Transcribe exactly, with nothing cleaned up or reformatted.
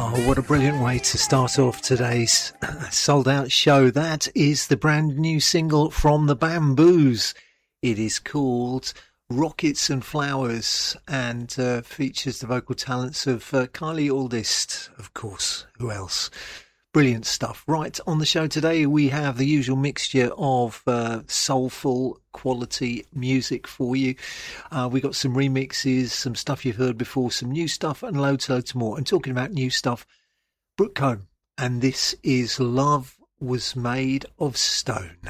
Oh, what a brilliant way to start off today's sold out show. That is the brand new single from the Bamboos. It is called Rockets and Flowers and uh, features the vocal talents of uh, Kylie Aldist, of course. Who else? Brilliant stuff. Right, on the show today we have the usual mixture of uh, soulful quality music for you. Uh, we got some remixes, some stuff you've heard before, some new stuff and loads, loads more. And talking about new stuff, Brooke Combs, and this is Love Was Made of Stone.